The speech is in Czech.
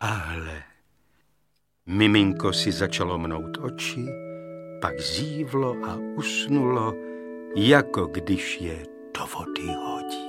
A hle, miminko si začalo mnout oči, pak zívlo a usnulo, jako když je do vody hodí.